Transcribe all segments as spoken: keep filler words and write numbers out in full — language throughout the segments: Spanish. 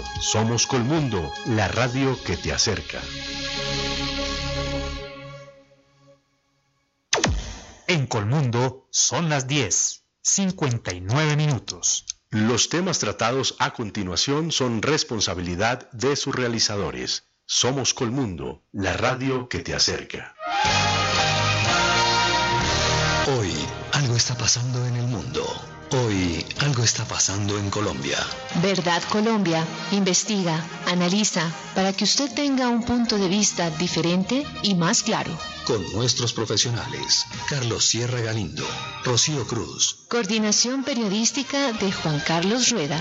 Somos Colmundo, la radio que te acerca. En Colmundo son las diez, cincuenta y nueve minutos. Los temas tratados a continuación son responsabilidad de sus realizadores. Somos Colmundo, la radio que te acerca. Hoy algo está pasando en el mundo. Hoy algo está pasando en Colombia. Verdad Colombia investiga, analiza, para que usted tenga un punto de vista diferente y más claro. Con nuestros profesionales, Carlos Sierra Galindo, Rocío Cruz. Coordinación periodística de Juan Carlos Rueda.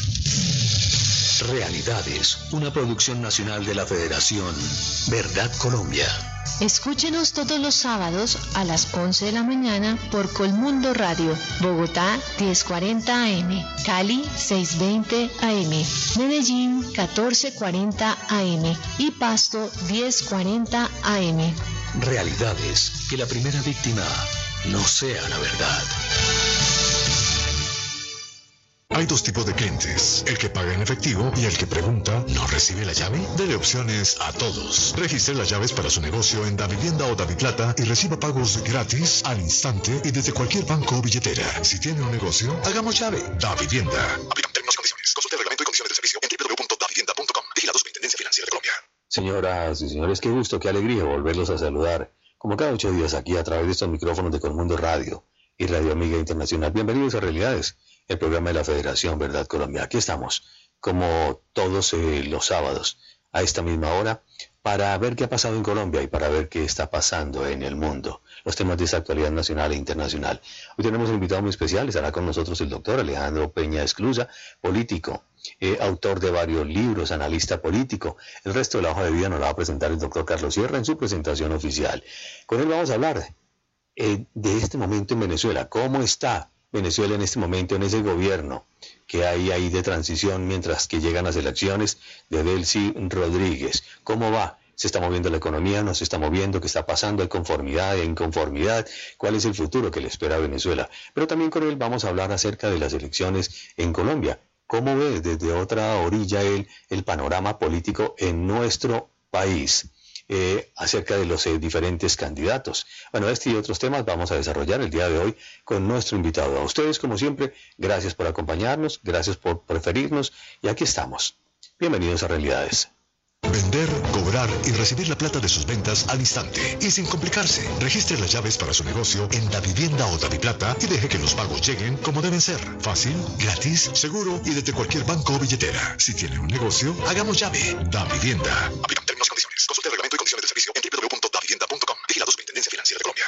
Realidades, una producción nacional de la Federación Verdad Colombia. Escúchenos todos los sábados a las once de la mañana por Colmundo Radio, Bogotá diez cuarenta A M, Cali seiscientos veinte A M, Medellín catorce cuarenta A M y Pasto diez cuarenta A M. Realidades, que la primera víctima no sea la verdad. Hay dos tipos de clientes, el que paga en efectivo y el que pregunta, ¿no recibe la llave? Dele opciones a todos. Registre las llaves para su negocio en Davivienda o Daviplata y reciba pagos gratis, al instante y desde cualquier banco o billetera. Si tiene un negocio, hagamos llave. Davivienda. Aplican términos y condiciones. Consulte el reglamento y condiciones de servicio en doble u doble u doble u punto davivienda punto com. Vigilado Superintendencia Financiera de Colombia. Señoras y señores, qué gusto, qué alegría volverlos a saludar, como cada ocho días aquí a través de estos micrófonos de Colmundo Radio y Radio Amiga Internacional. Bienvenidos a Realidades, el programa de la Federación Verdad Colombia. Aquí estamos, como todos eh, los sábados, a esta misma hora, para ver qué ha pasado en Colombia y para ver qué está pasando en el mundo, los temas de esta actualidad nacional e internacional. Hoy tenemos un invitado muy especial, estará con nosotros el doctor Alejandro Peña Esclusa, político, eh, autor de varios libros, analista político. El resto de la hoja de vida nos la va a presentar el doctor Carlos Sierra en su presentación oficial. Con él vamos a hablar eh, de este momento en Venezuela, cómo está Venezuela en este momento, en ese gobierno que hay ahí de transición mientras que llegan las elecciones de Delcy Rodríguez. ¿Cómo va? ¿Se está moviendo la economía? ¿No se está moviendo? ¿Qué está pasando? ¿Hay conformidad? ¿Hay inconformidad? ¿Cuál es el futuro que le espera a Venezuela? Pero también con él vamos a hablar acerca de las elecciones en Colombia. ¿Cómo ve desde otra orilla él el panorama político en nuestro país? Eh, acerca de los eh, diferentes candidatos. Bueno, este y otros temas vamos a desarrollar el día de hoy con nuestro invitado. A ustedes, como siempre, gracias por acompañarnos, gracias por preferirnos y aquí estamos. Bienvenidos a Realidades. Vender, cobrar y recibir la plata de sus ventas al instante y sin complicarse. Registre las llaves para su negocio en Davivienda o Daviplata y deje que los pagos lleguen como deben ser. Fácil, gratis, seguro y desde cualquier banco o billetera. Si tiene un negocio, hagamos llave. Davivienda. Aplican términos y condiciones. Consulte el reglamento y condiciones de servicio en doble u doble u doble u punto davivienda punto com. Vigilado Superintendencia Financiera de Colombia.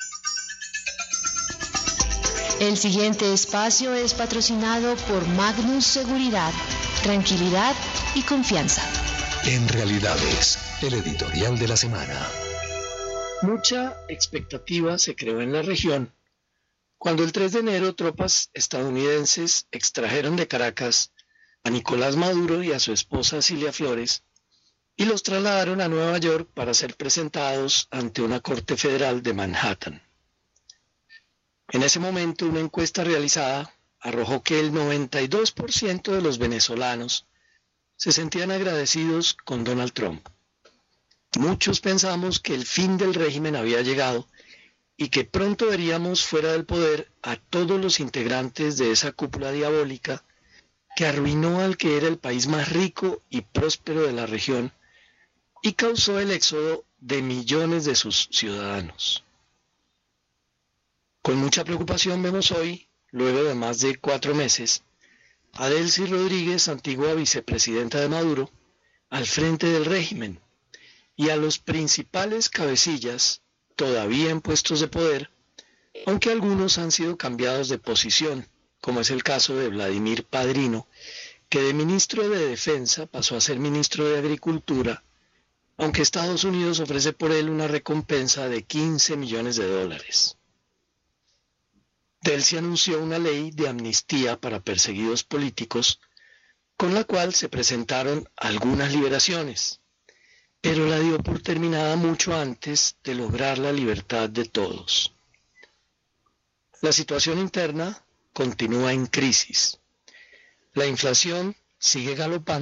El siguiente espacio es patrocinado por Magnus Seguridad, tranquilidad y confianza. En Realidades, el editorial de la semana. Mucha expectativa se creó en la región cuando el tres de enero tropas estadounidenses extrajeron de Caracas a Nicolás Maduro y a su esposa Cilia Flores y los trasladaron a Nueva York para ser presentados ante una corte federal de Manhattan. En ese momento, una encuesta realizada arrojó que el noventa y dos por ciento de los venezolanos se sentían agradecidos con Donald Trump. Muchos pensamos que el fin del régimen había llegado y que pronto veríamos fuera del poder a todos los integrantes de esa cúpula diabólica que arruinó al que era el país más rico y próspero de la región y causó el éxodo de millones de sus ciudadanos. Con mucha preocupación vemos hoy, luego de más de cuatro meses, a Delcy Rodríguez, antigua vicepresidenta de Maduro, al frente del régimen, y a los principales cabecillas todavía en puestos de poder, aunque algunos han sido cambiados de posición, como es el caso de Vladimir Padrino, que de ministro de Defensa pasó a ser ministro de Agricultura, aunque Estados Unidos ofrece por él una recompensa de quince millones de dólares. Delcy anunció una ley de amnistía para perseguidos políticos, con la cual se presentaron algunas liberaciones, pero la dio por terminada mucho antes de lograr la libertad de todos. La situación interna continúa en crisis. La inflación sigue galopando